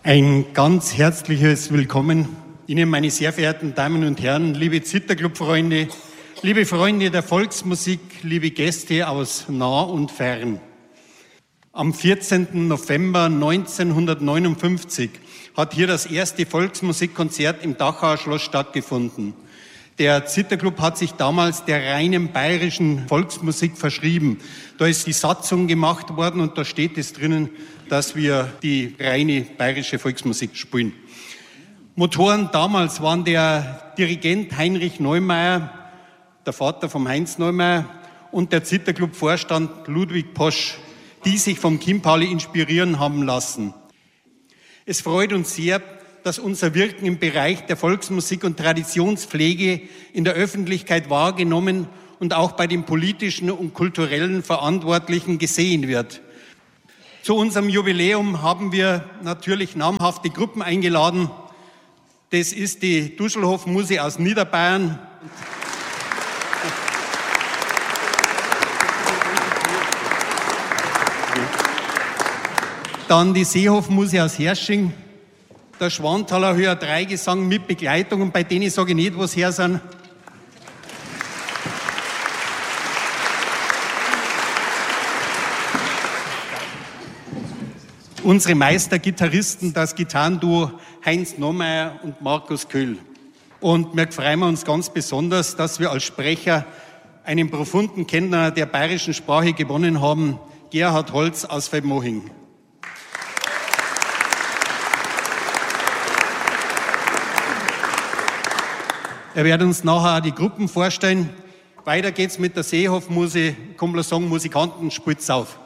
Ein ganz herzliches Willkommen Ihnen, meine sehr verehrten Damen und Herren, liebe Zitterclub-Freunde, liebe Freunde der Volksmusik, liebe Gäste aus nah und fern. Am 14. November 1959 hat hier das erste Volksmusikkonzert im Dachauer Schloss stattgefunden. Der Zitterclub hat sich damals der reinen bayerischen Volksmusik verschrieben. Da ist die Satzung gemacht worden und da steht es drinnen, dass wir die reine bayerische Volksmusik spielen. Motoren damals waren der Dirigent Heinrich Neumeier, der Vater von Heinz Neumeier, und der Zitterclub-Vorstand Ludwig Posch, die sich vom Kim Pauli inspirieren haben lassen. Es freut uns sehr, dass unser Wirken im Bereich der Volksmusik und Traditionspflege in der Öffentlichkeit wahrgenommen und auch bei den politischen und kulturellen Verantwortlichen gesehen wird. Zu unserem Jubiläum haben wir natürlich namhafte Gruppen eingeladen. Das ist die Duschelhof-Muse aus Niederbayern. Dann die Seehof-Muse aus Hersching. Der Schwanthaler Höher Dreigesang mit Begleitung, und bei denen sage ich nicht, wo sie her sind. Unsere Meistergitarristen, das Gitarrenduo Heinz Neumeier und Markus Köhl. Und wir freuen uns ganz besonders, dass wir als Sprecher einen profunden Kenner der bayerischen Sprache gewonnen haben, Gerhard Holz aus Veldmoching. Er wird uns nachher auch die Gruppen vorstellen. Weiter geht's mit der Seehof-Muse, Kumbler Song Musikanten, spielt's auf.